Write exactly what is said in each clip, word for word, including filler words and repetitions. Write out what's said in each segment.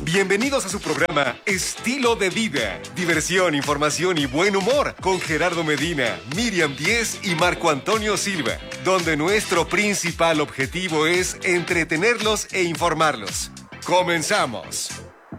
Bienvenidos a su programa Estilo de Vida. Diversión, información y buen humor con Gerardo Medina, Miriam Díez y Marco Antonio Silva, donde nuestro principal objetivo es entretenerlos e informarlos. ¡Comenzamos!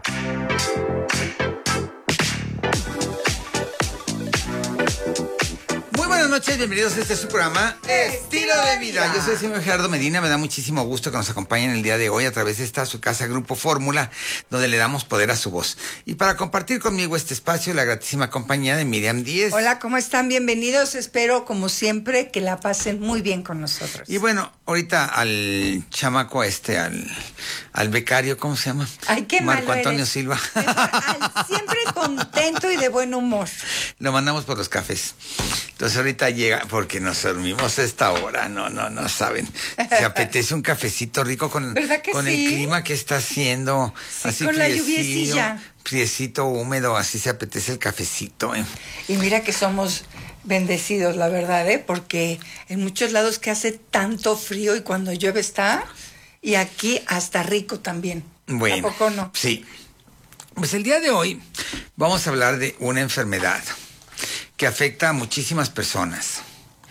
Buenas noches, bienvenidos a este su programa Estilo de Vida. Yo soy el señor Gerardo Medina, me da muchísimo gusto que nos acompañen el día de hoy a través de esta su casa Grupo Fórmula, donde le damos poder a su voz. Y para compartir conmigo este espacio, la gratísima compañía de Miriam Díez. Hola, ¿cómo están? Bienvenidos. Espero, como siempre, que la pasen muy bien con nosotros. Y bueno, ahorita al chamaco este, al, al becario, ¿cómo se llama? Ay, qué Marco malo Antonio eres. Silva. Al- siempre contento y de buen humor. Lo mandamos por los cafés. Entonces ahorita llega, porque nos dormimos a esta hora, no, no, no saben. Se apetece un cafecito rico con, ¿Verdad que con sí? el clima que está haciendo. Sí, así con la friecillo, lluviecilla. friecito, húmedo, así se apetece el cafecito. ¿eh? Y mira que somos bendecidos, la verdad, ¿eh? Porque en muchos lados que hace tanto frío y cuando llueve está, y aquí hasta rico también. Bueno, ¿A poco no? Sí. Pues el día de hoy vamos a hablar de una enfermedad que afecta a muchísimas personas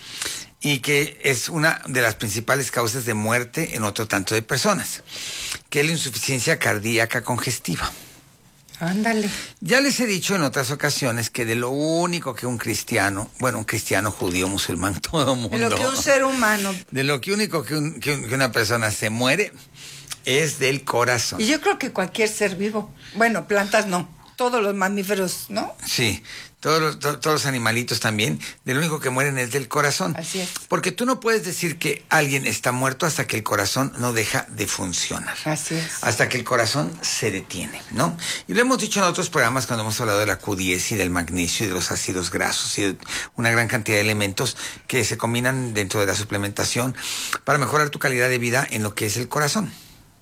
y que es una de las principales causas de muerte en otro tanto de personas, que es la insuficiencia cardíaca congestiva. Ándale. Ya les he dicho en otras ocasiones que de lo único que un cristiano, bueno, un cristiano, judío, musulmán, todo mundo, De lo que un ser humano. de lo que único que, un- que un- que una persona se muere es del corazón. Y yo creo que cualquier ser vivo. Bueno, plantas no. Todos los mamíferos, ¿no? Sí, todos los, to- todos los animalitos también, de lo único que mueren es del corazón. Así es. Porque tú no puedes decir que alguien está muerto hasta que el corazón no deja de funcionar. Así es. Hasta que el corazón se detiene, ¿no? Y lo hemos dicho en otros programas cuando hemos hablado de la Q diez y del magnesio y de los ácidos grasos y de una gran cantidad de elementos que se combinan dentro de la suplementación para mejorar tu calidad de vida en lo que es el corazón.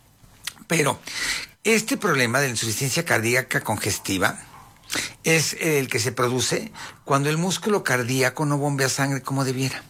Pero este problema de la insuficiencia cardíaca congestiva es el que se produce cuando el músculo cardíaco no bombea sangre como debiera.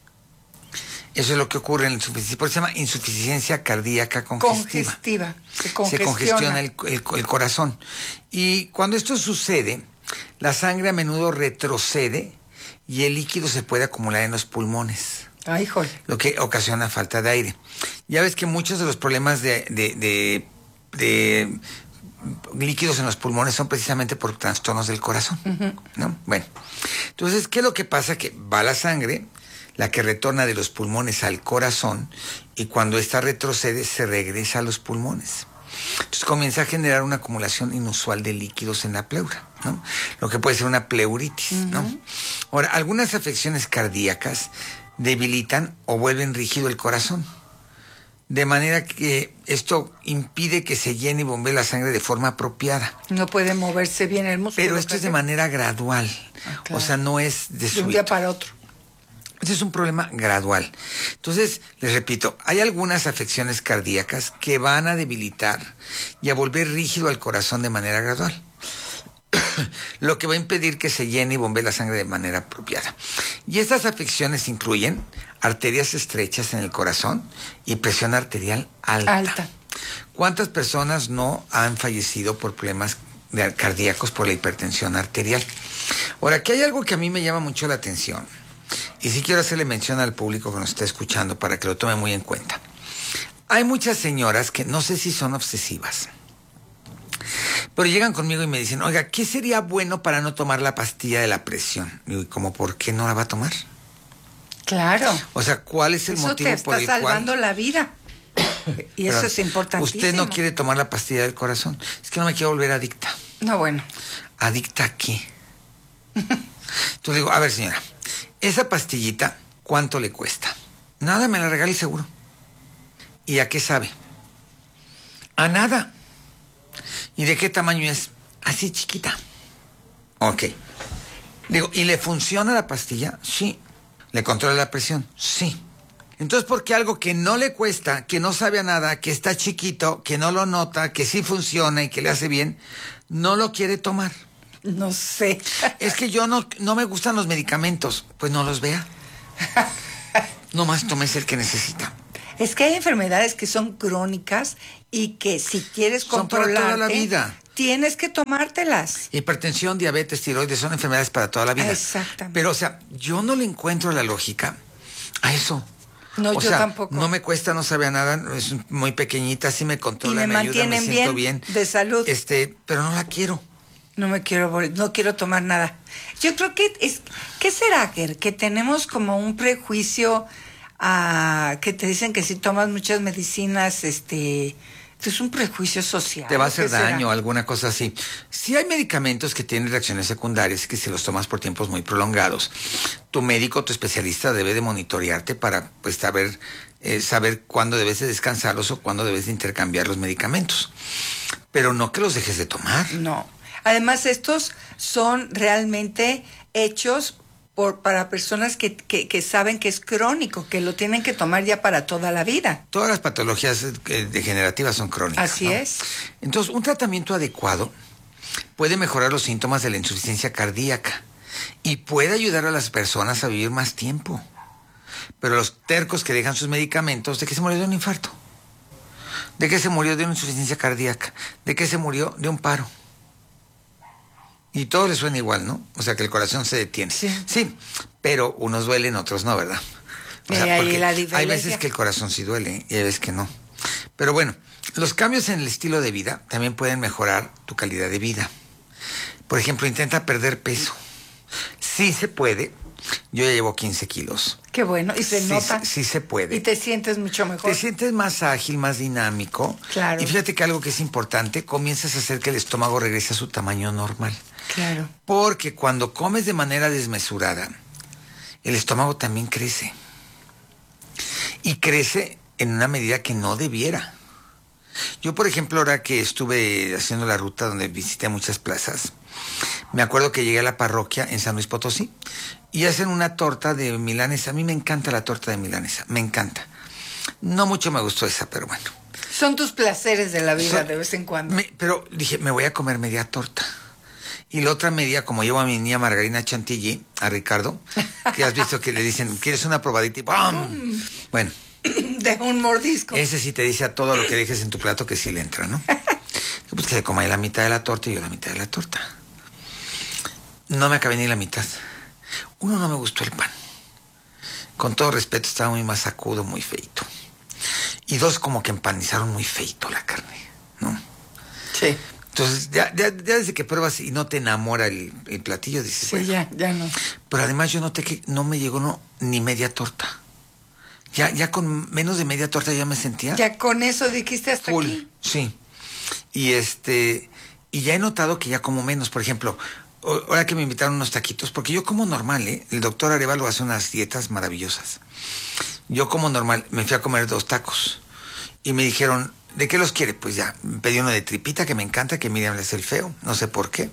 Eso es lo que ocurre en la insuficiencia, por eso se llama insuficiencia cardíaca congestiva. Congestiva. Se Se congestiona. congestiona el, el- el corazón. Y cuando esto sucede, la sangre a menudo retrocede y el líquido se puede acumular en los pulmones, Ay, jole. lo que ocasiona falta de aire. Ya ves que muchos de los problemas de, de, de, de líquidos en los pulmones son precisamente por trastornos del corazón, ¿no? Bueno, entonces, ¿qué es lo que pasa? Que va la sangre, la que retorna de los pulmones al corazón, y cuando ésta retrocede, se regresa a los pulmones. Entonces comienza a generar una acumulación inusual de líquidos en la pleura, ¿no? Lo que puede ser una pleuritis, ¿no? Ahora, algunas afecciones cardíacas debilitan o vuelven rígido el corazón, de manera que esto impide que se llene y bombee la sangre de forma apropiada. No puede moverse bien el músculo. Pero esto es de manera gradual, Ah, claro. o sea, no es de de un día súbito. para otro. Este es un problema gradual. Entonces, les repito, hay algunas afecciones cardíacas que van a debilitar y a volver rígido al corazón de manera gradual, lo que va a impedir que se llene y bombee la sangre de manera apropiada. Y estas afecciones incluyen arterias estrechas en el corazón y presión arterial alta. Alta. ¿Cuántas personas no han fallecido por problemas de- cardíacos por la hipertensión arterial? Ahora, aquí hay algo que a mí me llama mucho la atención y sí quiero hacerle mención al público que nos está escuchando para que lo tome muy en cuenta. Hay muchas señoras que no sé si son obsesivas, pero llegan conmigo y me dicen, oiga, ¿qué sería bueno para no tomar la pastilla de la presión? Y digo, ¿cómo por qué no la va a tomar? Claro. O sea, ¿cuál es el Eso motivo te por está el cual... salvando la vida. Y eso Pero es importantísimo. usted no quiere tomar la pastilla del corazón. Es que no me quiero volver adicta. No, bueno. ¿Adicta a qué? Entonces digo, a ver, señora, esa pastillita, ¿cuánto le cuesta? Nada, me la regala el seguro. ¿Y a qué sabe? A nada. ¿Y de qué tamaño es? Así chiquita. Ok. Digo, ¿y le funciona la pastilla? Sí. ¿Le controla la presión? Sí. Entonces, ¿por qué algo que no le cuesta, que no sabe a nada, que está chiquito, que no lo nota, que sí funciona y que le hace bien, no lo quiere tomar? No sé. Es que yo no, no me gustan los medicamentos. Pues no los vea. Nomás tómese el que necesita. Es que hay enfermedades que son crónicas y que si quieres Son para controlarte, toda la vida. tienes que tomártelas. Hipertensión, diabetes, tiroides, son enfermedades para toda la vida. Exactamente. Pero, o sea, yo no le encuentro la lógica a eso. No, o yo sea, tampoco. No me cuesta, no sabe a nada, es muy pequeñita, sí me controla, Y me me, ayuda, me mantienen siento bien, bien. de salud. Este, pero no la quiero. No me quiero, vol- no quiero tomar nada. Yo creo que es, ¿qué será, Ger? Que tenemos como un prejuicio a que te dicen que si tomas muchas medicinas, este, es un prejuicio social. Te va a ¿o qué hacer daño, será? alguna cosa así. Sí hay medicamentos que tienen reacciones secundarias que si los tomas por tiempos muy prolongados, tu médico, tu especialista debe de monitorearte para pues saber, eh, saber cuándo debes de descansarlos o cuándo debes de intercambiar los medicamentos. Pero no que los dejes de tomar. No. Además, estos son realmente hechos por, para personas que, que, que saben que es crónico, que lo tienen que tomar ya para toda la vida. Todas las patologías eh, degenerativas son crónicas. Así ¿no? es. Entonces, un tratamiento adecuado puede mejorar los síntomas de la insuficiencia cardíaca y puede ayudar a las personas a vivir más tiempo. Pero los tercos que dejan sus medicamentos, ¿de qué se murió de un infarto? ¿De qué se murió de una insuficiencia cardíaca? ¿De qué se murió de un paro? Y todo le suena igual, ¿no? O sea, que el corazón se detiene. Sí. Sí, pero unos duelen, otros no, ¿verdad? O sea, Y ahí porque la hay diferencia. veces que el corazón sí duele y hay veces que no. Pero bueno, los cambios en el estilo de vida también pueden mejorar tu calidad de vida. Por ejemplo, intenta perder peso. Sí se puede. Yo ya llevo quince kilos. Qué bueno, y se Sí, nota. sí se puede. Y te sientes mucho mejor. Te sientes más ágil, más dinámico. Claro. Y fíjate que algo que es importante, comienzas a hacer que el estómago regrese a su tamaño normal. Claro. Porque cuando comes de manera desmesurada, el estómago también crece. Y crece en una medida que no debiera. Yo, por ejemplo, ahora que estuve haciendo la ruta donde visité muchas plazas, me acuerdo que llegué a la parroquia en San Luis Potosí y hacen una torta de milanesa. A mí me encanta la torta de milanesa, me encanta. No mucho me gustó esa, pero bueno. Son tus placeres de la vida So- de vez en cuando. Me- pero dije, me voy a comer media torta. Y la otra media, como llevo a mi niña Margarina Chantilly, a Ricardo, que has visto que le dicen, ¿quieres una probadita? Y ¡pum! Bueno, De un mordisco. ese sí te dice a todo lo que dejes en tu plato que sí le entra, ¿no? Pues que se coma la mitad de la torta y yo la mitad de la torta. No me acabé ni la mitad. Uno, no me gustó el pan. Con todo respeto, estaba muy masacudo, muy feito. Y dos, como que empanizaron muy feito la carne, ¿no? Sí. Entonces, ya, ya, ya desde que pruebas y no te enamora el, el platillo, dices, Sí, bueno. ya, ya no. Pero además yo noté que no me llegó no, ni media torta. Ya, ya con menos de media torta ya me sentía Ya con eso dijiste hasta full. aquí. Sí. Y este, y ya he notado que ya como menos. Por ejemplo, o- ahora que me invitaron unos taquitos, porque yo como normal, ¿eh? El doctor Arevalo hace unas dietas maravillosas. Yo como normal, me fui a comer dos tacos. Y me dijeron, ¿de qué los quiere? Pues ya, pedí uno de tripita que me encanta, que Miriam le hace el feo, no sé por qué.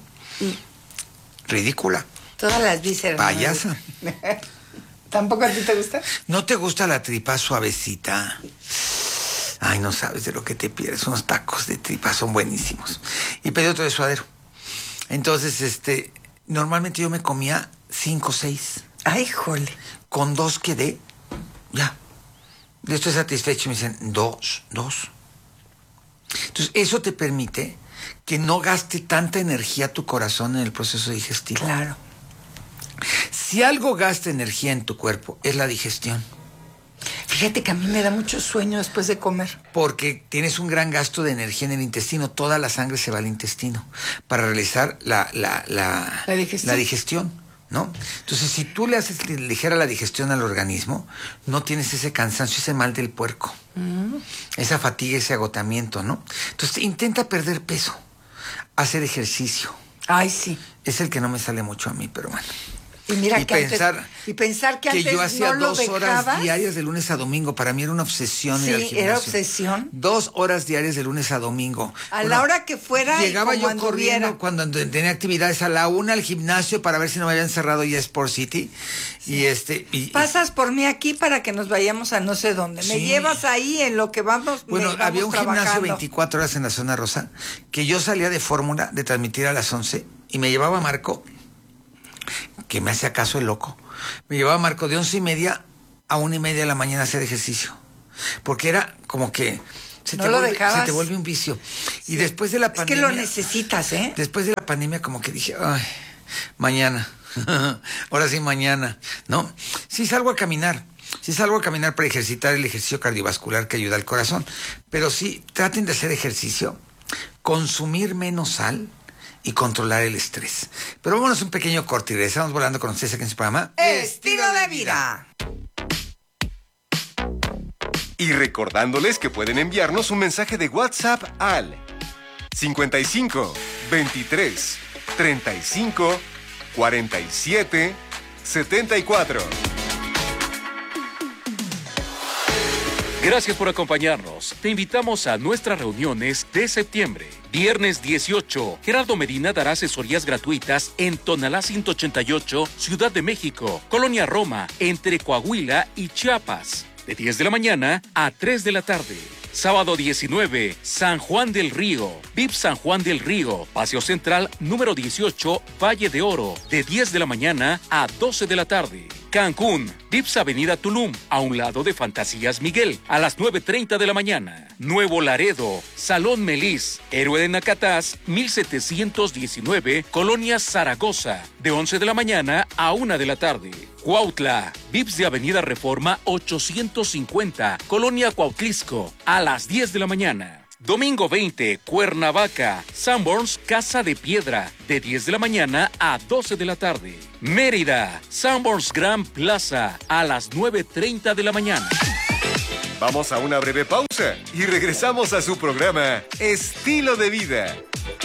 Ridícula. Todas las vísceras. Payasa. ¿no? ¿Tampoco a ti te gusta? ¿No te gusta la tripa suavecita? Ay, no sabes de lo que te pierdes. Unos tacos de tripa son buenísimos. Y pedí otro de suadero. Entonces, este, normalmente yo me comía cinco o seis. Ay, jole. Con dos quedé, ya. Yo estoy satisfecho y me dicen, dos, dos. Entonces, eso te permite que no gaste tanta energía tu corazón en el proceso digestivo. Claro. Si algo gasta energía en tu cuerpo, es la digestión. Fíjate que a mí me da mucho sueño después de comer. Porque tienes un gran gasto de energía en el intestino. Toda la sangre se va al intestino para realizar la, la, la, La digestión. la digestión, ¿no? Entonces, si tú le haces ligera la digestión al organismo, no tienes ese cansancio, ese mal del puerco, Mm. esa fatiga, ese agotamiento, ¿no? Entonces, intenta perder peso, hacer ejercicio. Ay, sí. Es el que no me sale mucho a mí, pero bueno. Y mira Y que pensar antes, y pensar que, que antes yo hacía no lo dos horas dejabas. diarias de lunes a domingo. Para mí era una obsesión ir al Sí, gimnasio. era obsesión. Dos horas diarias de lunes a domingo. A la hora que fuera y Llegaba como yo corriendo anduviera. cuando andu- tenía actividades a la una al gimnasio para ver si no me habían cerrado ya Sport City. Y este... Y, y- Pasas por mí aquí para que nos vayamos a no sé dónde. Me Sí. llevas ahí en lo que vamos. bueno, me vamos había un gimnasio trabajando. veinticuatro horas en la zona rosa que yo salía de fórmula de transmitir a las once y me llevaba a Marco, que me hacía caso el loco. Me llevaba a Marco de once y media a una y media de la mañana a hacer ejercicio. porque era como que se, no te, lo vuelve, dejabas. se te vuelve un vicio. Sí. Y después de la pandemia... Es que lo necesitas, ¿eh? Después de la pandemia como que dije, ay, mañana, ahora sí mañana, ¿no? Sí salgo a caminar, sí salgo a caminar para ejercitar el ejercicio cardiovascular que ayuda al corazón, pero sí, traten de hacer ejercicio, consumir menos sal y controlar el estrés. Pero vámonos un pequeño corte y regresamos volando con ustedes aquí en su programa Estilo de Vida. Y recordándoles que pueden enviarnos un mensaje de WhatsApp al cincuenta y cinco, veintitrés, treinta y cinco, cuarenta y siete, setenta y cuatro. Gracias por acompañarnos. Te invitamos a nuestras reuniones de septiembre. Viernes dieciocho, Gerardo Medina dará asesorías gratuitas en Tonalá ciento ochenta y ocho, Ciudad de México, Colonia Roma, entre Coahuila y Chiapas. De diez de la mañana a tres de la tarde. Sábado diecinueve, San Juan del Río, V I P San Juan del Río, Paseo Central número dieciocho, Valle de Oro, de diez de la mañana a doce de la tarde. Cancún, V I P S Avenida Tulum, a un lado de Fantasías Miguel, a las nueve treinta de la mañana. Nuevo Laredo, Salón Melis, Héroe de Nacatás, mil setecientos diecinueve, Colonia Zaragoza, de once de la mañana a una de la tarde. Cuautla, V I P S de Avenida Reforma ochocientos cincuenta, Colonia Cuautlisco, a las diez de la mañana. Domingo veinte, Cuernavaca, Sanborns Casa de Piedra, de diez de la mañana a doce de la tarde. Mérida, Sanborns Grand Plaza, a las nueve treinta de la mañana. Vamos a una breve pausa y regresamos a su programa Estilo de Vida.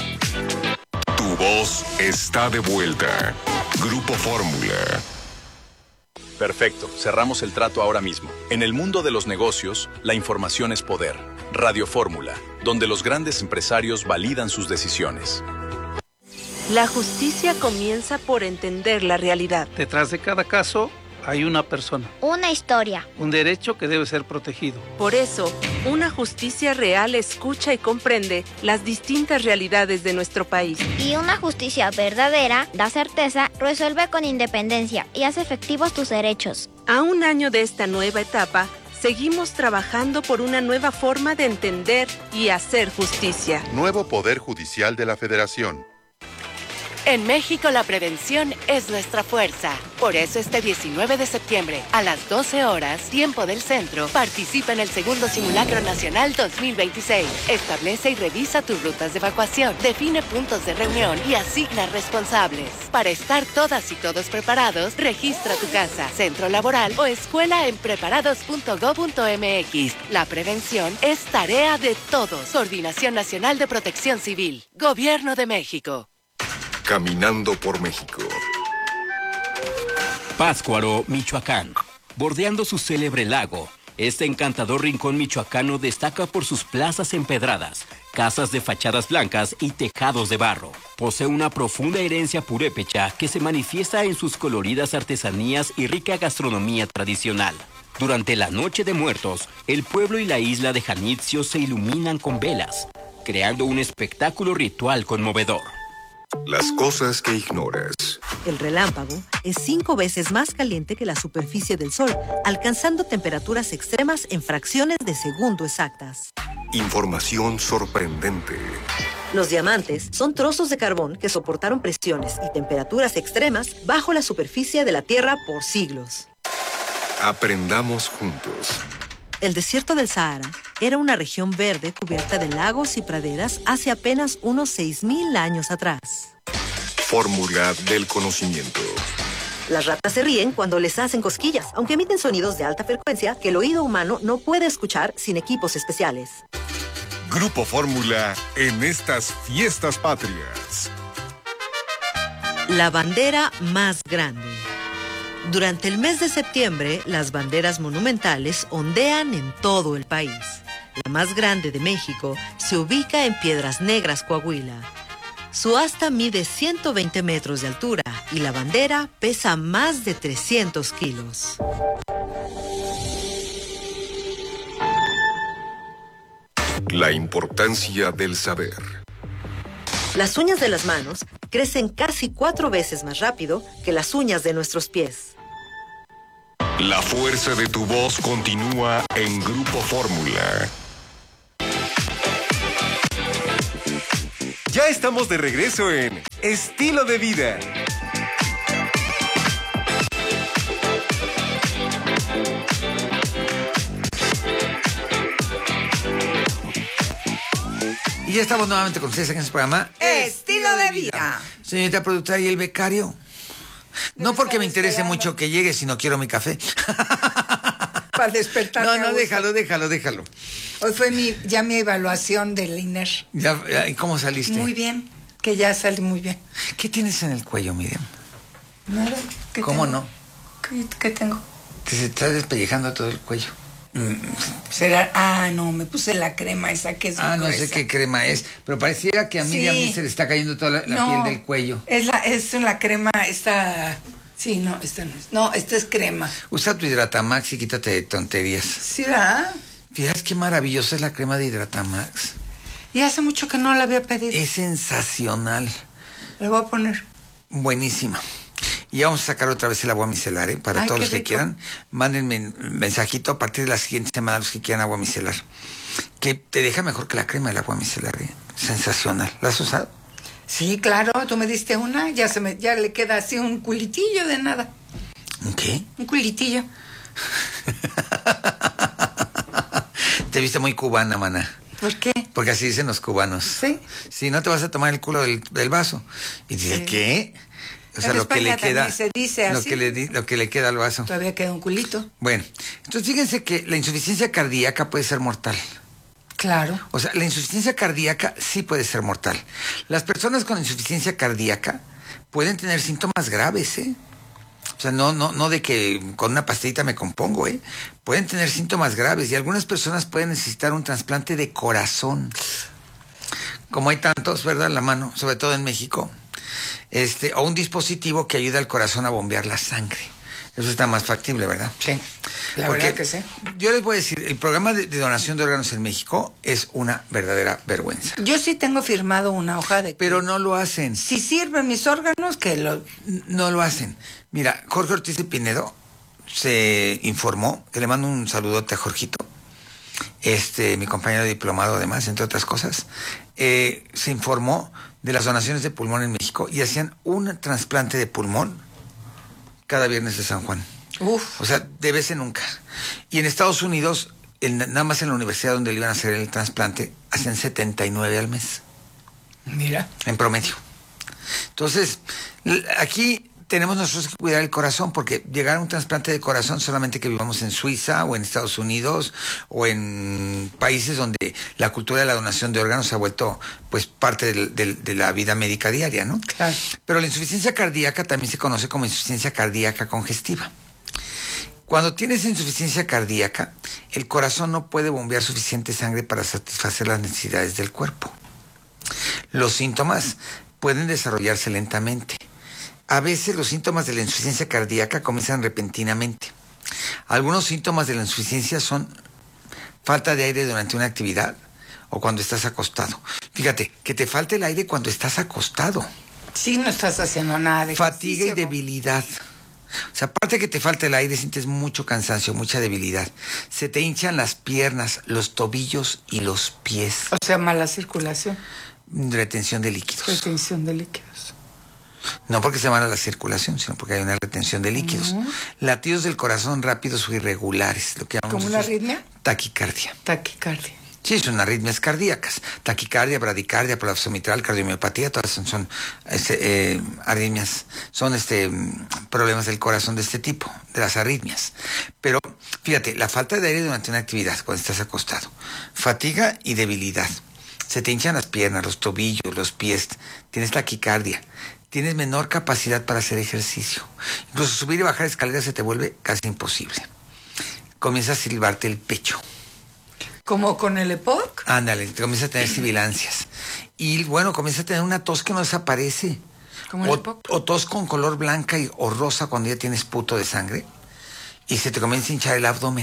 Tu voz está de vuelta. Grupo Fórmula. Perfecto, cerramos el trato ahora mismo. En el mundo de los negocios, la información es poder. Radio Fórmula, donde los grandes empresarios validan sus decisiones. La justicia comienza por entender la realidad. Detrás de cada caso hay una persona. Una historia. Un derecho que debe ser protegido. Por eso, una justicia real escucha y comprende las distintas realidades de nuestro país. Y una justicia verdadera da certeza, resuelve con independencia y hace efectivos tus derechos. A un año de esta nueva etapa, seguimos trabajando por una nueva forma de entender y hacer justicia. Nuevo Poder Judicial de la Federación. En México la prevención es nuestra fuerza. Por eso este diecinueve de septiembre, a las doce horas, tiempo del centro, participa en el segundo Simulacro Nacional dos mil veintiséis. Establece y revisa tus rutas de evacuación, define puntos de reunión y asigna responsables. Para estar todas y todos preparados, registra tu casa, centro laboral o escuela en preparados punto gob punto mx. La prevención es tarea de todos. Coordinación Nacional de Protección Civil. Gobierno de México. Caminando por México. Pátzcuaro, Michoacán. Bordeando su célebre lago, este encantador rincón michoacano destaca por sus plazas empedradas, casas de fachadas blancas y tejados de barro. Posee una profunda herencia purépecha que se manifiesta en sus coloridas artesanías y rica gastronomía tradicional. Durante la Noche de Muertos, el pueblo y la isla de Janitzio se iluminan con velas, creando un espectáculo ritual conmovedor. Las cosas que ignoras. El relámpago es cinco veces más caliente que la superficie del Sol, alcanzando temperaturas extremas en fracciones de segundo exactas. Información sorprendente. Los diamantes son trozos de carbón que soportaron presiones y temperaturas extremas bajo la superficie de la Tierra por siglos. Aprendamos juntos. El desierto del Sahara era una región verde cubierta de lagos y praderas hace apenas unos seis mil años atrás. Fórmula del conocimiento. Las ratas se ríen cuando les hacen cosquillas, aunque emiten sonidos de alta frecuencia que el oído humano no puede escuchar sin equipos especiales. Grupo Fórmula en estas fiestas patrias. La bandera más grande. Durante el mes de septiembre, las banderas monumentales ondean en todo el país. La más grande de México se ubica en Piedras Negras, Coahuila. Su asta mide ciento veinte metros de altura y la bandera pesa más de trescientos kilos. La importancia del saber. Las uñas de las manos crecen casi cuatro veces más rápido que las uñas de nuestros pies. La fuerza de tu voz continúa en Grupo Fórmula. Ya estamos de regreso en Estilo de Vida. Y ya estamos nuevamente con ustedes en este programa Estilo de Vida. Señorita productora, ¿y el becario? No porque me interese mucho que llegue, sino quiero mi café. Para despertar. No, no, déjalo, déjalo, déjalo. Hoy fue mi, ya mi evaluación del I N E R. Ya, ¿y cómo saliste? Muy bien, que ya salí muy bien. ¿Qué tienes en el cuello, Miriam? Nada. ¿Qué ¿Cómo tengo? no? ¿Qué, qué tengo? Te se está despellejando todo el cuello. ¿Será? Ah, no, me puse la crema esa que es Ah, no gruesa. sé qué crema es, pero pareciera que a Miriam Sí. se le está cayendo toda la, la No, piel del cuello. Es la, es la crema, esta... Sí, no, esta no es. No, esta es crema. Usa tu Hidratamax y quítate de tonterías. Sí, ¿verdad? Fíjate qué maravillosa es la crema de Hidratamax. Y hace mucho que no la había pedido. Es sensacional. La voy a poner. Buenísima. Y vamos a sacar otra vez el agua micelar, ¿eh? Para Ay, todos qué los que rico. quieran. Mándenme un mensajito a partir de la siguiente semana los que quieran agua micelar. Que te deja mejor que la crema del agua micelar, ¿eh? Sensacional. ¿La has usado? Sí, claro, tú me diste una, ya se me, ya le queda así un culitillo de nada. ¿Qué? Un culitillo. Te viste muy cubana, maná. ¿Por qué? Porque así dicen los cubanos. Sí. Si no te vas a tomar el culo del, del vaso. Y dice, Sí. ¿qué? O sea, En lo que le España queda. también se dice Lo así. que, le, di- lo que le queda al vaso. Todavía queda un culito. Bueno, entonces fíjense que la insuficiencia cardíaca puede ser mortal. Claro. O sea, la insuficiencia cardíaca sí puede ser mortal. Las personas con insuficiencia cardíaca pueden tener síntomas graves, ¿eh? O sea, no, no, no de que con una pastillita me compongo, ¿eh? Pueden tener síntomas graves y algunas personas pueden necesitar un trasplante de corazón. Como hay tantos, ¿verdad? En la mano, sobre todo en México. Este, o un dispositivo que ayuda al corazón a bombear la sangre. Eso está más factible, ¿verdad? Sí. La Porque verdad que sí. yo les voy a decir, el programa de, de donación de órganos en México es una verdadera vergüenza. Yo sí tengo firmado una hoja de... Pero no lo hacen. Si sirven mis órganos, que lo... No lo hacen. Mira, Jorge Ortiz de Pinedo se informó, que le mando un saludote a Jorgito, este, mi compañero diplomado además, entre otras cosas, eh, se informó de las donaciones de pulmón en México y hacían un trasplante de pulmón cada viernes de San Juan. Uf. O sea, de vez en nunca. Y en Estados Unidos, en- nada más en la universidad donde le iban a hacer el trasplante, hacían setenta y nueve al mes. Mira. En promedio. Entonces, l- aquí tenemos nosotros que cuidar el corazón, porque llegar a un trasplante de corazón solamente que vivamos en Suiza o en Estados Unidos o en países donde la cultura de la donación de órganos se ha vuelto pues parte del- del- de la vida médica diaria, ¿no? Claro. Pero la insuficiencia cardíaca también se conoce como insuficiencia cardíaca congestiva. Cuando tienes insuficiencia cardíaca, el corazón no puede bombear suficiente sangre para satisfacer las necesidades del cuerpo. Los síntomas pueden desarrollarse lentamente. A veces los síntomas de la insuficiencia cardíaca comienzan repentinamente. Algunos síntomas de la insuficiencia son falta de aire durante una actividad o cuando estás acostado. Fíjate, que te falte el aire cuando estás acostado. Sí, no estás haciendo nada de Fatiga y ejercicio. debilidad. O sea, aparte de que te falta el aire, sientes mucho cansancio, mucha debilidad. Se te hinchan las piernas, los tobillos y los pies. O sea, mala circulación. Retención de líquidos. Retención de líquidos. No porque se mala la circulación, sino porque hay una retención de líquidos. Ujú. Latidos del corazón rápidos o irregulares, lo que llamamos ¿Como una nosotros arritmia? taquicardia. Taquicardia. Sí, son arritmias cardíacas. Taquicardia, bradicardia, prolapso mitral, cardiomiopatía, todas son, son este, eh, arritmias, son este mm, problemas del corazón de este tipo, de las arritmias. Pero fíjate, la falta de aire durante una actividad, cuando estás acostado, fatiga y debilidad. Se te hinchan las piernas, los tobillos, los pies, tienes taquicardia, tienes menor capacidad para hacer ejercicio. Incluso subir y bajar escaleras se te vuelve casi imposible. Comienza a silbarte el pecho. ¿Como con el E P O C? Ándale, te comienza a tener sibilancias. Y bueno, comienza a tener una tos que no desaparece. ¿Como el O, E P O C? o tos con color blanca y, o rosa cuando ya tienes puto de sangre. Y se te comienza a hinchar el abdomen.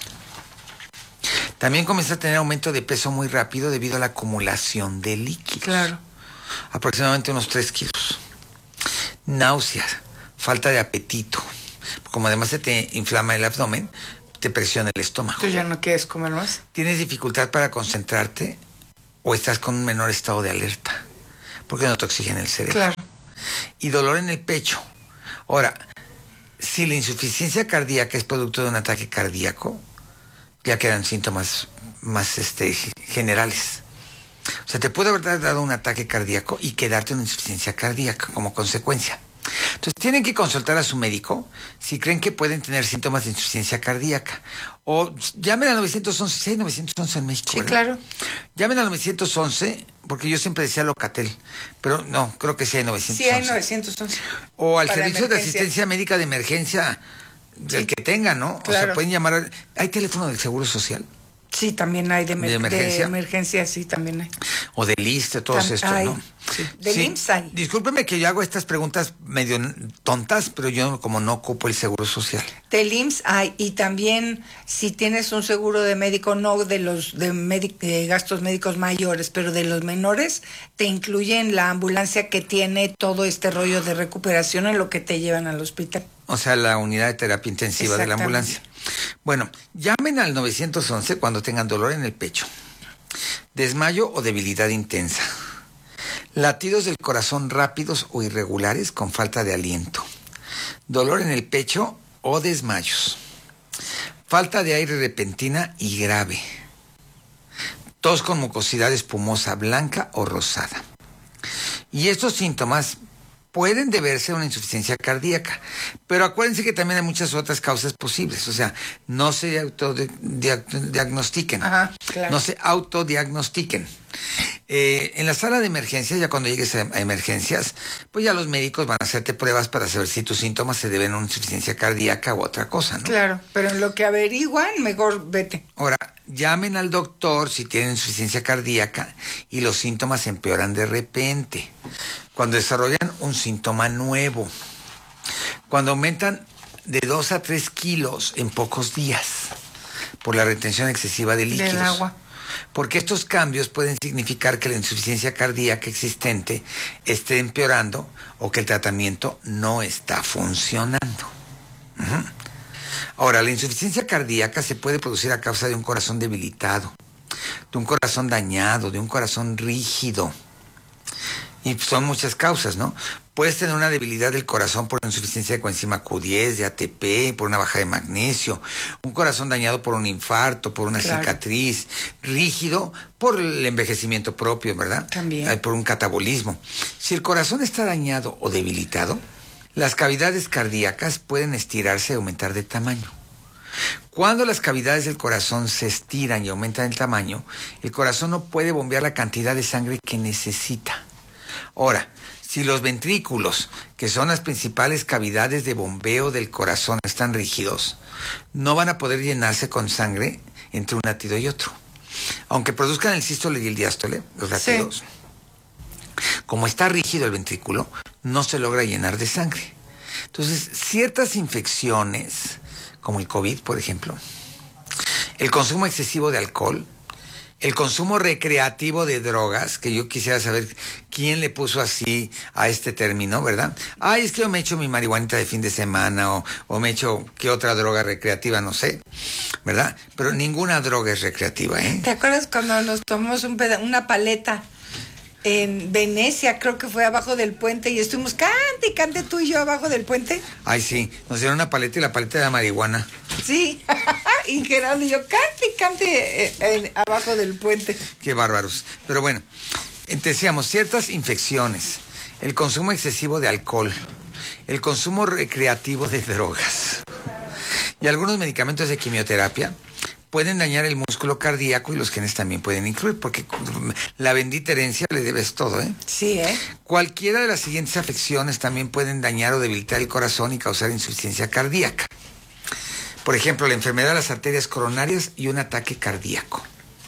También comienza a tener aumento de peso muy rápido debido a la acumulación de líquidos. Claro. Aproximadamente unos tres kilos. Náuseas, falta de apetito. Como además se te inflama el abdomen, te presiona el estómago. ¿Tú ya no quieres comer más? ¿Tienes dificultad para concentrarte o estás con un menor estado de alerta? Porque no te oxigena el cerebro. Claro. Y dolor en el pecho. Ahora, si la insuficiencia cardíaca es producto de un ataque cardíaco, ya quedan síntomas más este, generales. O sea, te puede haber dado un ataque cardíaco y quedarte una insuficiencia cardíaca como consecuencia. Entonces, tienen que consultar a su médico si creen que pueden tener síntomas de insuficiencia cardíaca. O llamen al nueve once, si hay nueve once en México, Sí, ¿verdad? claro. Llamen al nueve once, porque yo siempre decía Locatel, pero no, creo que sí hay nueve once. Sí, hay nueve once. O al Para servicio de emergencias. asistencia médica de emergencia, del que tenga, ¿no? Claro. O sea, pueden llamar. al- ¿Hay teléfono del Seguro Social? Sí, también hay de, emer- ¿De emergencia? de emergencia, sí, también hay. O del I S S S T E, todos Tam- estos, hay, ¿no? sí. Del I M S S hay. Discúlpeme que yo hago estas preguntas medio tontas, pero yo como no ocupo el Seguro Social. Del I M S S hay. Y también, si tienes un seguro de médico, no de los de, médic- de gastos médicos mayores, pero de los menores, te incluyen la ambulancia que tiene todo este rollo de recuperación en lo que te llevan al hospital. O sea, la unidad de terapia intensiva de la Exactamente. ambulancia. Bueno, llamen al nueve once cuando tengan dolor en el pecho, desmayo o debilidad intensa, latidos del corazón rápidos o irregulares con falta de aliento, dolor en el pecho o desmayos, falta de aire repentina y grave, tos con mucosidad espumosa blanca o rosada. Y estos síntomas pueden deberse a una insuficiencia cardíaca, pero acuérdense que también hay muchas otras causas posibles, o sea, no se autodiagnostiquen, Ajá, claro. no se autodiagnostiquen. Eh, en la sala de emergencias, ya cuando llegues a, a emergencias, pues ya los médicos van a hacerte pruebas para saber si tus síntomas se deben a una insuficiencia cardíaca u otra cosa, ¿no? Claro, pero en lo que averiguan, mejor vete. Ahora, llamen al doctor si tienen insuficiencia cardíaca y los síntomas empeoran de repente. Cuando desarrollan un síntoma nuevo. Cuando aumentan de dos a tres kilos en pocos días por la retención excesiva de líquidos. Del agua. Porque estos cambios pueden significar que la insuficiencia cardíaca existente esté empeorando o que el tratamiento no está funcionando. Ujú. Ahora, la insuficiencia cardíaca se puede producir a causa de un corazón debilitado, de un corazón dañado, de un corazón rígido. Y son muchas causas, ¿no? Puedes tener una debilidad del corazón por insuficiencia de coenzima Q diez, de A T P, por una baja de magnesio, un corazón dañado por un infarto, por una Claro. cicatriz, rígido por el envejecimiento propio, ¿verdad? También. Eh, Por un catabolismo. Si el corazón está dañado o debilitado, las cavidades cardíacas pueden estirarse y aumentar de tamaño. Cuando las cavidades del corazón se estiran y aumentan el tamaño, el corazón no puede bombear la cantidad de sangre que necesita. Ahora, si los ventrículos, que son las principales cavidades de bombeo del corazón, están rígidos, no van a poder llenarse con sangre entre un latido y otro. Aunque produzcan el sístole y el diástole, los latidos, como está rígido el ventrículo, no se logra llenar de sangre. Entonces, ciertas infecciones, como el COVID, por ejemplo, el consumo excesivo de alcohol, el consumo recreativo de drogas, que yo quisiera saber quién le puso así a este término, ¿verdad? Ay, es que yo me echo mi marihuanita de fin de semana o, o me echo qué otra droga recreativa, no sé, ¿verdad? Pero ninguna droga es recreativa, ¿eh? ¿Te acuerdas cuando nos tomamos un peda- una paleta en Venecia? Creo que fue abajo del puente y estuvimos cante y cante tú y yo abajo del puente. Ay, sí, nos dieron una paleta y la paleta era marihuana. Sí, y Gerardo y yo cante y cante eh, eh, abajo del puente. Qué bárbaros. Pero bueno, eh, decíamos, ciertas infecciones, el consumo excesivo de alcohol, el consumo recreativo de drogas y algunos medicamentos de quimioterapia pueden dañar el músculo cardíaco y los genes también pueden incluir, porque la bendita herencia le debes todo, ¿eh? Sí, ¿eh? Cualquiera de las siguientes afecciones también pueden dañar o debilitar el corazón y causar insuficiencia cardíaca. Por ejemplo, la enfermedad de las arterias coronarias y un ataque cardíaco.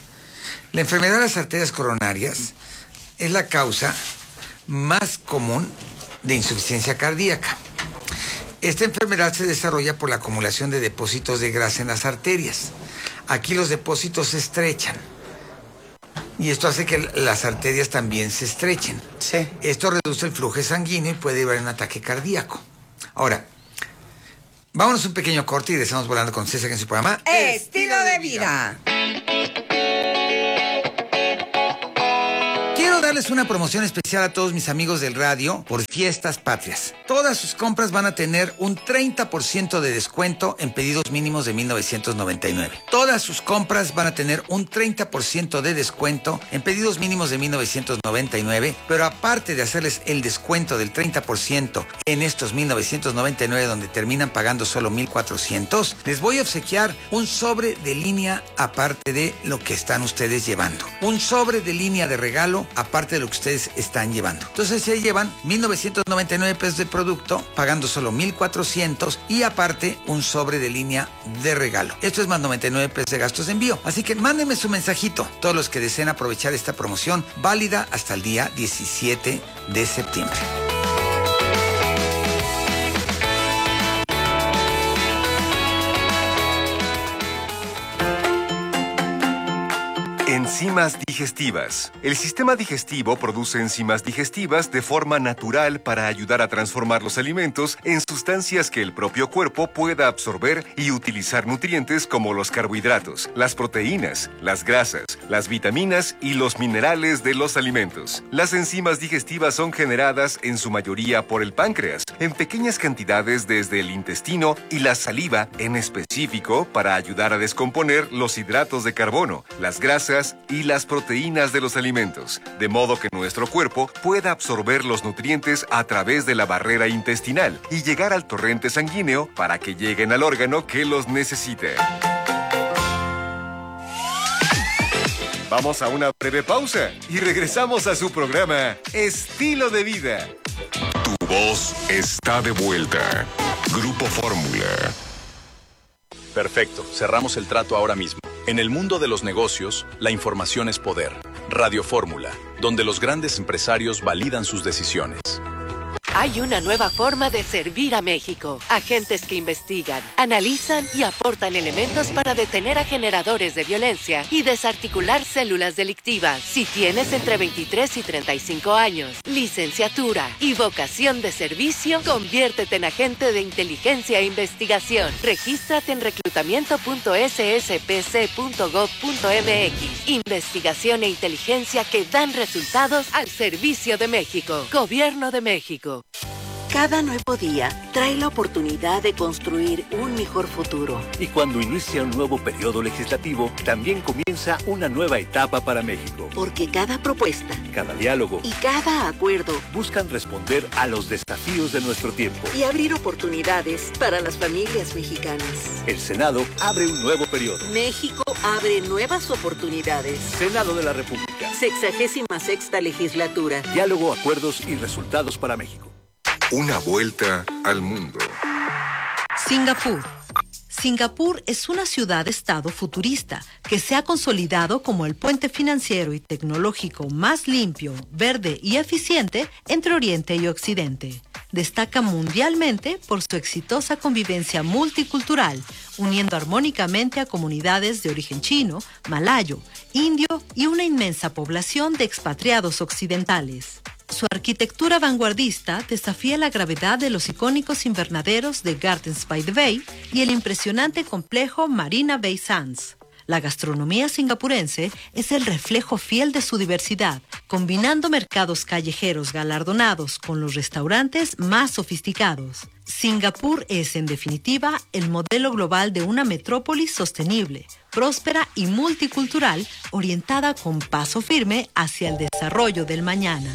La enfermedad de las arterias coronarias es la causa más común de insuficiencia cardíaca. Esta enfermedad se desarrolla por la acumulación de depósitos de grasa en las arterias. Aquí los depósitos se estrechan. Y esto hace que las arterias también se estrechen. Sí. Esto reduce el flujo sanguíneo y puede llevar a un ataque cardíaco. Ahora, Vámonos un pequeño corte y regresamos volando con César en su programa Estilo de Vida. Quiero darles una promoción especial a todos mis amigos del radio por Fiestas Patrias. Todas sus compras van a tener un treinta por ciento de descuento en pedidos mínimos de mil novecientos noventa y nueve. Todas sus compras van a tener un treinta por ciento de descuento en pedidos mínimos de mil novecientos noventa y nueve, pero aparte de hacerles el descuento del treinta por ciento en estos mil novecientos noventa y nueve donde terminan pagando solo mil cuatrocientos, les voy a obsequiar un sobre de línea aparte de lo que están ustedes llevando. Un sobre de línea de regalo aparte de lo que ustedes están llevando. Entonces se llevan mil novecientos noventa y nueve pesos de producto, pagando solo mil cuatrocientos y aparte un sobre de línea de regalo. Esto es más noventa y nueve pesos de gastos de envío. Así que mándenme su mensajito, todos los que deseen aprovechar esta promoción válida hasta el día diecisiete de septiembre. Enzimas digestivas. El sistema digestivo produce enzimas digestivas de forma natural para ayudar a transformar los alimentos en sustancias que el propio cuerpo pueda absorber y utilizar nutrientes como los carbohidratos, las proteínas, las grasas, las vitaminas y los minerales de los alimentos. Las enzimas digestivas son generadas en su mayoría por el páncreas, en pequeñas cantidades desde el intestino y la saliva en específico para ayudar a descomponer los hidratos de carbono, las grasas y las proteínas de los alimentos, de modo que nuestro cuerpo pueda absorber los nutrientes a través de la barrera intestinal y llegar al torrente sanguíneo para que lleguen al órgano que los necesite. Vamos a una breve pausa y regresamos a su programa Estilo de Vida. Tu voz está de vuelta. Grupo Fórmula. Perfecto, cerramos el trato ahora mismo. En el mundo de los negocios, la información es poder. Radio Fórmula, donde los grandes empresarios validan sus decisiones. Hay una nueva forma de servir a México. Agentes que investigan, analizan y aportan elementos para detener a generadores de violencia y desarticular células delictivas. Si tienes entre veintitrés y treinta y cinco años, licenciatura y vocación de servicio, conviértete en agente de inteligencia e investigación. Regístrate en reclutamiento punto s s p c punto gov punto m x. Investigación e inteligencia que dan resultados al servicio de México. Gobierno de México. Cada nuevo día trae la oportunidad de construir un mejor futuro. Y cuando inicia un nuevo periodo legislativo, también comienza una nueva etapa para México. Porque cada propuesta, cada diálogo y cada acuerdo buscan responder a los desafíos de nuestro tiempo y abrir oportunidades para las familias mexicanas. El Senado abre un nuevo periodo. México abre nuevas oportunidades. Senado de la República. Sexagésima sexta legislatura. Diálogo, acuerdos y resultados para México. Una vuelta al mundo. Singapur. Singapur es una ciudad-estado futurista que se ha consolidado como el puente financiero y tecnológico más limpio, verde y eficiente entre Oriente y Occidente. Destaca mundialmente por su exitosa convivencia multicultural, uniendo armónicamente a comunidades de origen chino, malayo, indio y una inmensa población de expatriados occidentales. Su arquitectura vanguardista desafía la gravedad de los icónicos invernaderos de Gardens by the Bay y el impresionante complejo Marina Bay Sands. La gastronomía singapurense es el reflejo fiel de su diversidad, combinando mercados callejeros galardonados con los restaurantes más sofisticados. Singapur es, en definitiva, el modelo global de una metrópolis sostenible, próspera y multicultural, orientada con paso firme hacia el desarrollo del mañana.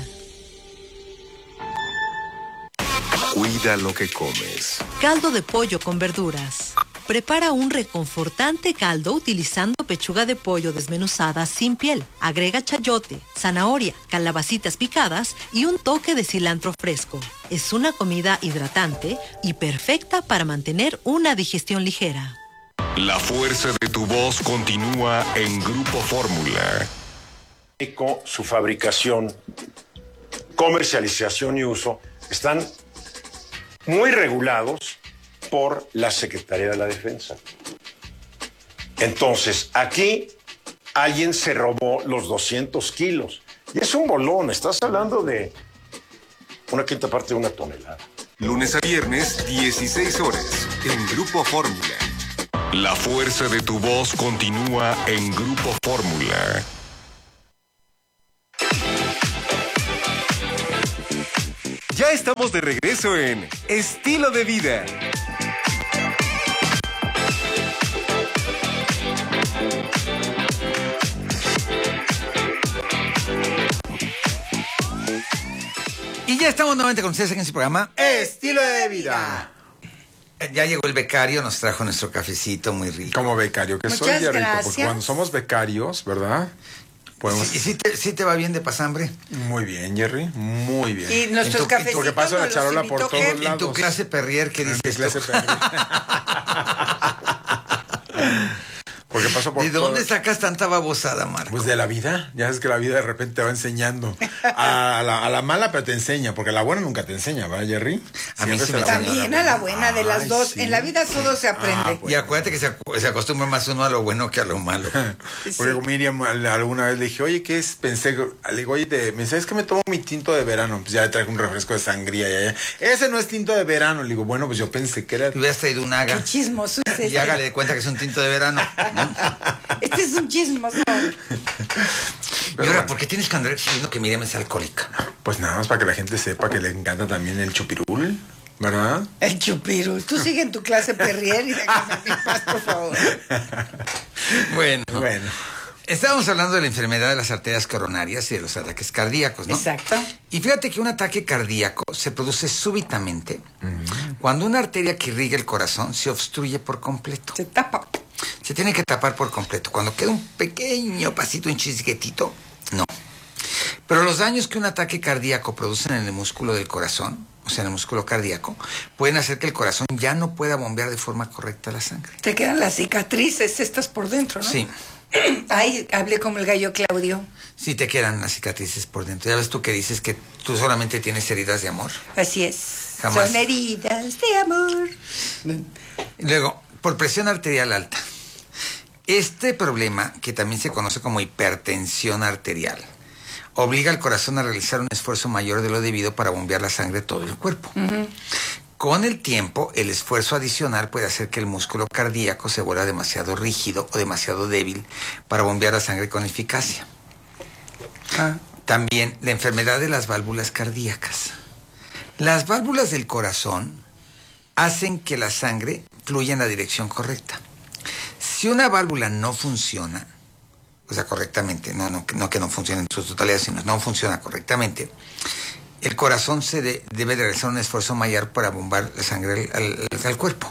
Cuida lo que comes. Caldo de pollo con verduras. Prepara un reconfortante caldo utilizando pechuga de pollo desmenuzada sin piel. Agrega chayote, zanahoria, calabacitas picadas y un toque de cilantro fresco. Es una comida hidratante y perfecta para mantener una digestión ligera. La fuerza de tu voz continúa en Grupo Fórmula. Su fabricación, comercialización y uso están muy regulados por la Secretaría de la Defensa. Entonces, aquí alguien se robó los doscientos kilos. Y es un bolón, estás hablando de una quinta parte de una tonelada. Lunes a viernes, dieciséis horas. en Grupo Fórmula. La fuerza de tu voz continúa en Grupo Fórmula. Ya estamos de regreso en Estilo de Vida. Y ya estamos nuevamente con ustedes en este programa Estilo de Vida. Ya llegó el becario, nos trajo nuestro cafecito muy rico. Como becario que soy, Muchas ya rico, gracias. porque cuando somos becarios, ¿verdad? Podemos... ¿Y si te, si te va bien de pasambre? Muy bien, Jerry, muy bien. Y nuestros En tu- cafecitos Porque paso la nos charola los por invitó todos Ger. lados. En tu clase Perrier, ¿qué En mi dices clase tú? Perrier. Porque paso por ¿De dónde todo- sacas tanta babosada, Marco? Pues de la vida, ya sabes que la vida de repente te va enseñando. A la, a la mala, pero te enseña, porque a la buena nunca te enseña, ¿verdad, Jerry? A mí Siempre sí te me la buena. También a la buena de las Ay, dos. sí. En la vida todo se aprende. Ah, Y acuérdate que se, acu- se acostumbra más uno a lo bueno que a lo malo. Porque Miriam al- alguna vez le dije, oye, ¿qué es? Pensé, que- le digo, oye, te- me sabes que me tomo mi tinto de verano. Pues ya le traje un refresco de sangría. Ya, ya. Ese no es tinto de verano. Le digo, bueno, pues yo pensé que era. Te hubieras traído un haga. Qué chismoso es Y este. hágale de cuenta que es un tinto de verano. ¿no? Este es un chismoso. Y ahora, ¿por qué tienes que andar diciendo que Miriam es alcohólica? Pues nada más para que la gente sepa que le encanta también el chupirul, ¿verdad? El chupirul. Tú sigue en tu clase Perrier y déjame en paz, por favor. Bueno, Bueno. estábamos hablando de la enfermedad de las arterias coronarias y de los ataques cardíacos, ¿no? Exacto. Y fíjate que un ataque cardíaco se produce súbitamente cuando una arteria que irriga el corazón se obstruye por completo. Se tapa. Se tiene que tapar por completo. Cuando queda un pequeño pasito, un chisguetito, no. Pero los daños que un ataque cardíaco produce en el músculo del corazón, o sea, en el músculo cardíaco, pueden hacer que el corazón ya no pueda bombear de forma correcta la sangre. Te quedan las cicatrices estas por dentro, ¿no? Sí, Ay, hablé como el gallo Claudio. sí te quedan las cicatrices por dentro. Ya ves tú que dices que tú solamente tienes heridas de amor. Así es. Jamás. Son heridas de amor. Y luego, por presión arterial alta. Este problema, que también se conoce como hipertensión arterial, obliga al corazón a realizar un esfuerzo mayor de lo debido para bombear la sangre a todo el cuerpo. Ujú. Con el tiempo, el esfuerzo adicional puede hacer que el músculo cardíaco se vuelva demasiado rígido o demasiado débil para bombear la sangre con eficacia. Ah. También la enfermedad de las válvulas cardíacas. Las válvulas del corazón hacen que la sangre fluya en la dirección correcta. Si una válvula no funciona, o sea, correctamente, no, no, no que no funcione en su totalidad, sino no funciona correctamente, el corazón se de- debe de realizar un esfuerzo mayor para bombar la sangre al, al- al cuerpo.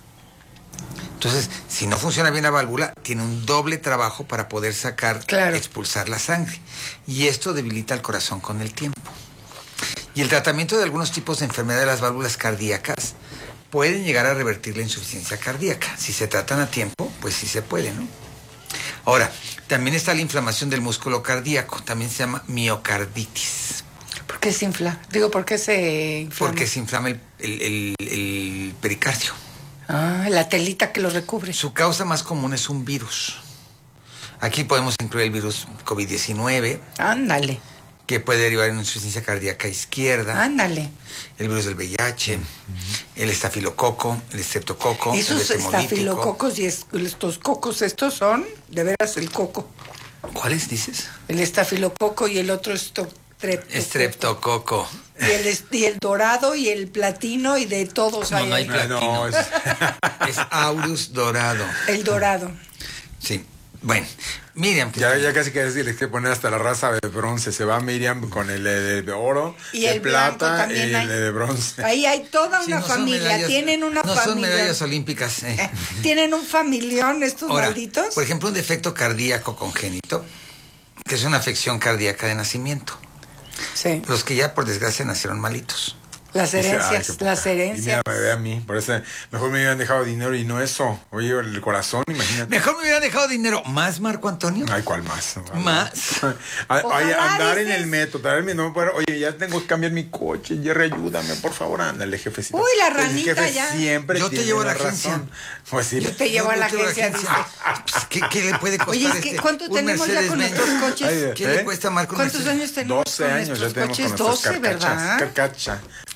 Entonces, si no funciona bien la válvula, tiene un doble trabajo para poder sacar, Claro. expulsar la sangre. Y esto debilita el corazón con el tiempo. Y el tratamiento de algunos tipos de enfermedad de las válvulas cardíacas pueden llegar a revertir la insuficiencia cardíaca. Si se tratan a tiempo, pues sí se puede, ¿no? Ahora, también está la inflamación del músculo cardíaco, también se llama miocarditis. ¿Por qué se infla? Digo, ¿por qué se inflama? Porque se inflama el, el- el- el pericardio. Ah, la telita que lo recubre. Su causa más común es un virus. Aquí podemos incluir el virus COVID diecinueve, Ándale, que puede derivar en una insuficiencia cardíaca izquierda, ándale. el virus del V I H, el estafilococo, el estreptococo, Esos el hemolítico. estafilococos y es- estos cocos, estos son de veras el coco. ¿Cuáles dices? El estafilococo y el otro esto, trep- Estreptococo. y el, es- y el dorado y el platino y de todos No, hay no hay ahí. platino. No, es- Es Aurus dorado. El dorado. Sí. Bueno, Miriam. Ya, ya casi que decir, es que poner hasta la raza de bronce. Se va Miriam con el de, de oro, Y de el blanco plata y también el hay. de bronce. Ahí hay toda Sí, una no son familia. medallas- Tienen una No son familia. medallas olímpicas. eh. Tienen un familión estos Ahora, malditos. por ejemplo, un defecto cardíaco congénito, que es una afección cardíaca de nacimiento. Sí. Los que ya por desgracia nacieron malitos. Las Dice, herencias, ay, qué las poca. Y herencias. mira, me ve a mí. Por eso mejor me hubieran dejado dinero y no eso. Oye, el corazón, imagínate. Mejor me hubieran dejado dinero. ¿Más, Marco Antonio? Ay, ¿cuál más? Más. Ay, Ojalá, andar en dices. el metro, traerme, no me puedo- oye, ya tengo que cambiar mi coche, Jerry, ayúdame, por favor, ándale, jefecito. Uy, la El ranita jefe ya. siempre Yo te tiene llevo a la razón. agencia. Pues sí. Yo te llevo a la Yo te llevo agencia. Pues, ¿qué, qué le puede costar Oye, es que este, ¿cuánto un tenemos ya con Mercedes-Benz? nuestros coches? Ay, ¿Qué ¿eh? le cuesta a Marco un ¿Cuántos Mercedes? años tenemos doce con años ya nuestros tenemos coches? con nuestras doce, carcachas, ¿verdad? carcacha.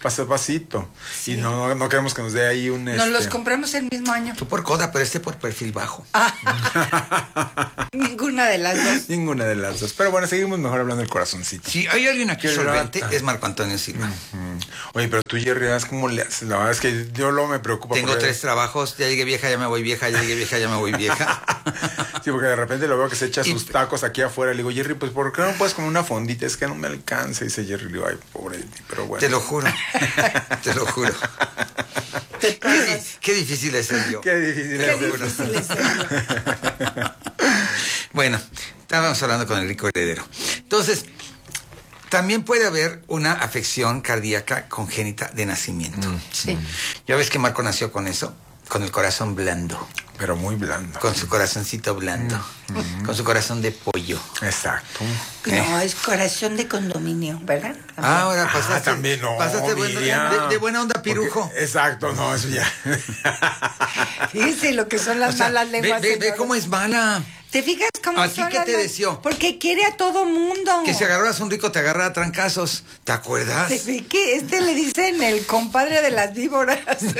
paso a pasito. Sí. Y no, no, no queremos que nos dé ahí un... Nos este... los compramos el mismo año. Tú por coda, pero este por perfil bajo. Ah. Ninguna de las dos. Ninguna de las dos. Pero bueno, seguimos mejor hablando del corazoncito. Sí, hay alguien aquí solvente, es Marco Antonio Silva. Uh-huh. Oye, pero tú, Jerry, ¿cómo le haces? La verdad es que yo lo me preocupa. Tengo porque... tres trabajos, ya llegué vieja, ya me voy vieja, ya llegué vieja, ya me voy vieja. Sí, porque de repente lo veo que se echa sus tacos aquí afuera. Le digo, Jerry, pues ¿por qué no puedes comer una fondita? Es que no me alcanza. Dice Jerry, le digo, ay, pobre de ti, pero bueno. Te lo juro, te lo juro. Qué, qué difícil es ser yo. Qué difícil qué es ser difícil es ser yo. Bueno, estábamos hablando con el rico heredero. Entonces, también puede haber una afección cardíaca congénita de nacimiento. Mm, sí. Ya ves que Marco nació con eso, con el corazón blando. Pero muy blando. Con su corazoncito blando. Mm-hmm. Con su corazón de pollo. Exacto. ¿Eh? No, es corazón de condominio, ¿verdad? También. Ah, ahora pasaste. Ah, también no. Pasaste bueno, de, de buena onda, pirujo. Porque, exacto, no, eso ya. Fíjese lo que son las o sea, malas lenguas. Ve, ve, ve cómo es mala. ¿Te fijas cómo ¿Así son que las te deseó? Porque quiere a todo mundo. Que si agarras un rico te agarra a trancazos. ¿Te acuerdas? ¿Te ve que este le dicen el compadre de las víboras?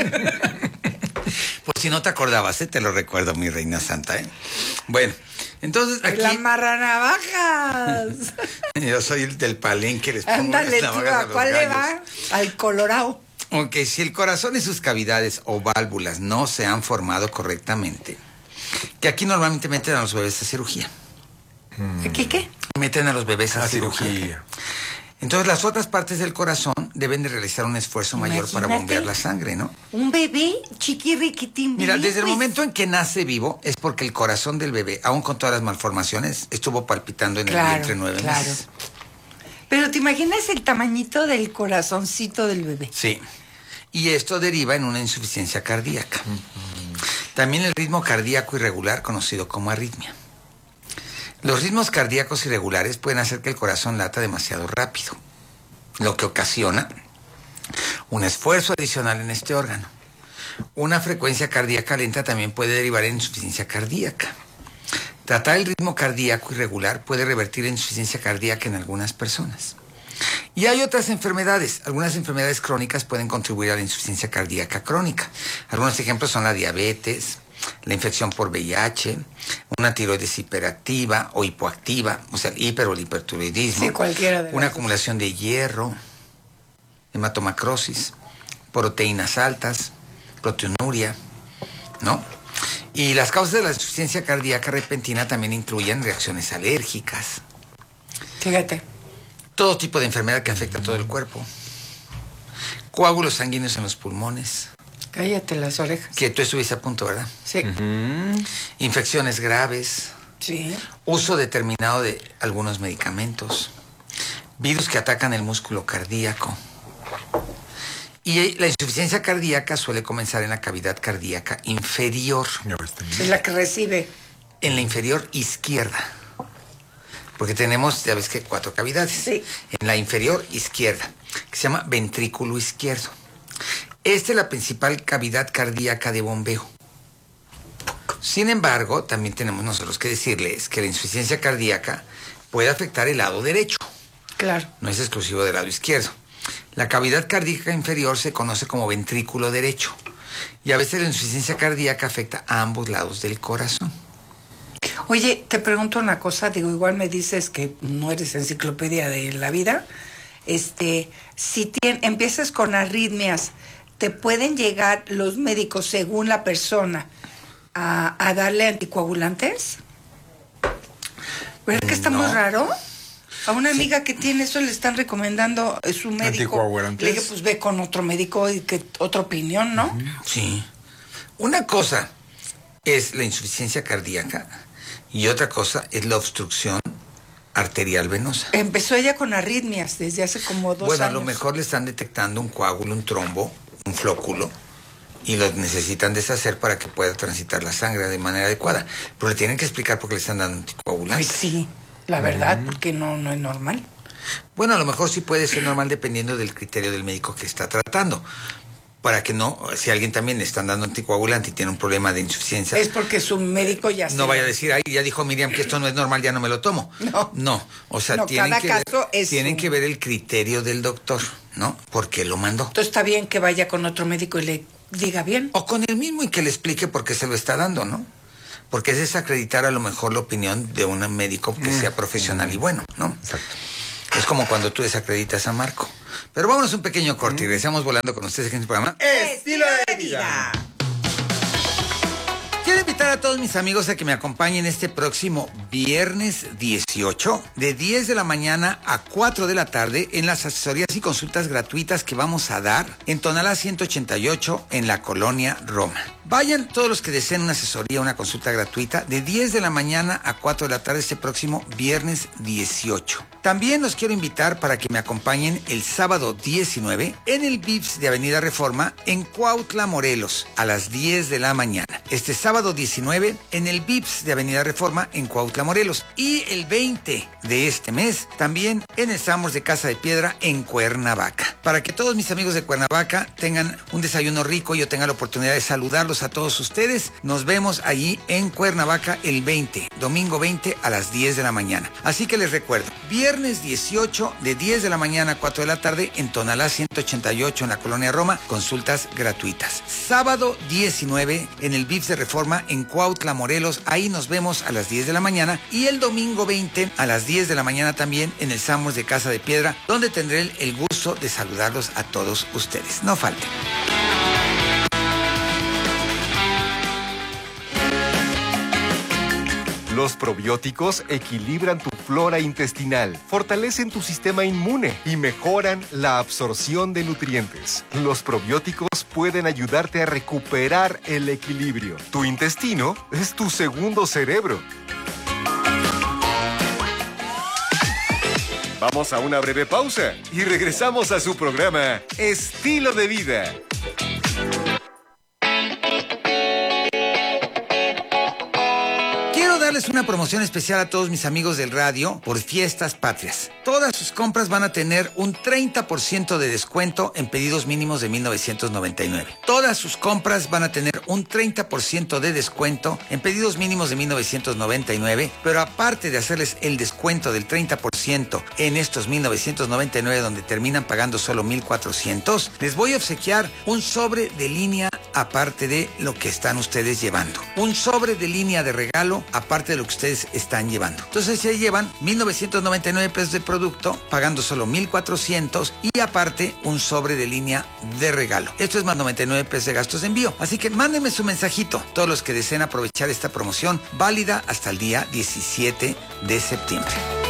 Pues si no te acordabas, ¿eh? Te lo recuerdo, mi reina santa, ¿eh? Bueno, entonces aquí... ¡La marranavajas! Yo soy el del palenque, les pongo Ándale, las tú, navajas ¿a cuál le va? Al colorado. Ok, si el corazón y sus cavidades o válvulas no se han formado correctamente, que aquí normalmente meten a los bebés a cirugía. ¿Qué, qué? Meten a los bebés a, a cirugía. cirugía. Entonces las otras partes del corazón deben de realizar un esfuerzo mayor Imagínate, para bombear la sangre, ¿no? Un bebé chiquirriquitín. Mira, desde pues. el momento en que nace vivo es porque el corazón del bebé, aún con todas las malformaciones, estuvo palpitando en claro, el vientre nueve claro. meses. Pero ¿te imaginas el tamañito del corazoncito del bebé? Sí. Y esto deriva en una insuficiencia cardíaca. Uh-huh. También el ritmo cardíaco irregular, conocido como arritmia. Los ritmos cardíacos irregulares pueden hacer que el corazón lata demasiado rápido, lo que ocasiona un esfuerzo adicional en este órgano. Una frecuencia cardíaca lenta también puede derivar en insuficiencia cardíaca. Tratar el ritmo cardíaco irregular puede revertir en insuficiencia cardíaca en algunas personas. Y hay otras enfermedades. Algunas enfermedades crónicas pueden contribuir a la insuficiencia cardíaca crónica. Algunos ejemplos son la diabetes, la infección por V I H, una tiroides hiperactiva o hipoactiva, o sea, el hiper o el hipertiroidismo, sí, cualquiera de una acumulación de hierro, hematomacrosis, proteínas altas, proteinuria, ¿no? Y las causas de la insuficiencia cardíaca repentina también incluyen reacciones alérgicas. Fíjate. Todo tipo de enfermedad que afecta a todo el cuerpo. Coágulos sanguíneos en los pulmones. Cállate las orejas. Que tú estuviste a punto, ¿verdad? Sí. Uh-huh. Infecciones graves. Sí. Uso determinado de algunos medicamentos. Virus que atacan el músculo cardíaco. Y la insuficiencia cardíaca suele comenzar en la cavidad cardíaca inferior. Es la que recibe. En la inferior izquierda. Porque tenemos, ya ves que cuatro cavidades. Sí. En la inferior izquierda, que se llama ventrículo izquierdo. Esta es la principal cavidad cardíaca de bombeo. Sin embargo, también tenemos nosotros que decirles que la insuficiencia cardíaca puede afectar el lado derecho. Claro. No es exclusivo del lado izquierdo. La cavidad cardíaca inferior se conoce como ventrículo derecho. Y a veces la insuficiencia cardíaca afecta a ambos lados del corazón. Oye, te pregunto una cosa, digo, igual me dices que no eres enciclopedia de la vida. Este, si tien, empiezas con arritmias, ¿te pueden llegar los médicos, según la persona, a, a darle anticoagulantes? ¿Verdad que está no. muy raro? A una amiga sí. que tiene eso le están recomendando su médico. ¿Anticoagulantes? Le dije, pues ve con otro médico y que otra opinión, ¿no? Sí. Una cosa es la insuficiencia cardíaca y otra cosa es la obstrucción arterial venosa. Empezó ella con arritmias desde hace como dos bueno, años. Bueno, a lo mejor le están detectando un coágulo, un trombo, un flóculo, y lo necesitan deshacer para que pueda transitar la sangre de manera adecuada. Pero le tienen que explicar por qué le están dando anticoagulantes. Pues sí, la verdad, mm. porque no, no es normal. Bueno, a lo mejor sí puede ser normal dependiendo del criterio del médico que está tratando. para que no, si alguien también le están dando anticoagulante y tiene un problema de insuficiencia. Es porque su médico ya No vaya a decir, ay, ya dijo Miriam que esto no es normal, ya no me lo tomo. No. No, o sea, No, tienen, cada que caso ver, es tienen un- que ver el criterio del doctor, ¿no? ¿Por qué lo mandó? Entonces está bien que vaya con otro médico y le diga bien. O con el mismo y que le explique por qué se lo está dando, ¿no? Porque es desacreditar a lo mejor la opinión de un médico que sea profesional y bueno, ¿no? Exacto. Es como cuando tú desacreditas a Marco. Pero vámonos un pequeño corte y regresamos volando con ustedes en el programa Estilo de vida. Quiero invitar a todos mis amigos a que me acompañen este próximo viernes dieciocho, de diez de la mañana a cuatro de la tarde, en las asesorías y consultas gratuitas que vamos a dar en Tonalá ciento ochenta y ocho, en la colonia Roma. Vayan todos los que deseen una asesoría, una consulta gratuita, de diez de la mañana a cuatro de la tarde este próximo viernes dieciocho. También los quiero invitar para que me acompañen el sábado diecinueve en el Vips de Avenida Reforma en Cuautla, Morelos, a las diez de la mañana. Este sábado diecinueve en el Vips de Avenida Reforma en Cuautla, Morelos. Y el veinte de este mes también en el Samos de Casa de Piedra en Cuernavaca. Para que todos mis amigos de Cuernavaca tengan un desayuno rico y yo tenga la oportunidad de saludarlos a todos ustedes, nos vemos allí en Cuernavaca el veinte, domingo veinte a las diez de la mañana. Así que les recuerdo, viernes dieciocho de diez de la mañana a cuatro de la tarde en Tonalá ciento ochenta y ocho en la colonia Roma, consultas gratuitas. Sábado diecinueve en el Vips de Reforma en Cuautla, Morelos, ahí nos vemos a las diez de la mañana, y el domingo veinte a las diez de la mañana también en el Samos de Casa de Piedra, donde tendré el gusto de saludarlos a todos ustedes. No falten. Los probióticos equilibran tu flora intestinal, fortalecen tu sistema inmune y mejoran la absorción de nutrientes. Los probióticos pueden ayudarte a recuperar el equilibrio. Tu intestino es tu segundo cerebro. Vamos a una breve pausa y regresamos a su programa Estilo de Vida. Quiero darles una promoción especial a todos mis amigos del radio por Fiestas Patrias. Todas sus compras van a tener un treinta por ciento de descuento en pedidos mínimos de mil novecientos noventa y nueve. Todas sus compras van a tener un treinta por ciento de descuento en pedidos mínimos de mil novecientos noventa y nueve, pero aparte de hacerles el descuento del treinta por ciento en estos mil novecientos noventa y nueve donde terminan pagando solo mil cuatrocientos, les voy a obsequiar un sobre de línea aparte de lo que están ustedes llevando. Un sobre de línea de regalo aparte de lo que ustedes están llevando. Entonces se llevan mil novecientos noventa y nueve pesos de producto, pagando solo mil cuatrocientos y aparte un sobre de línea de regalo. Esto es más noventa y nueve pesos de gastos de envío. Así que mándenme su mensajito, todos los que deseen aprovechar esta promoción, válida hasta el día diecisiete de septiembre.